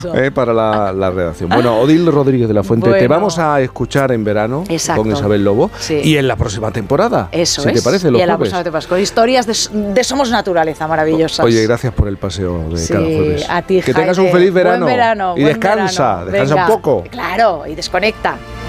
Para la redacción. Bueno, Odil Rodríguez de la Fuente, te vamos a escuchar en verano. Exacto. Con Isabel Lobo. Sí. Y en la próxima temporada. Eso si es. te parece, los y en la jueves. próxima temporada, con historias de Somos Naturaleza maravillosas. Oye, gracias por el paseo de cada jueves. A ti, que tengas Jaime. un feliz verano. Buen verano. Y descansa un poco. Claro, y desconecta.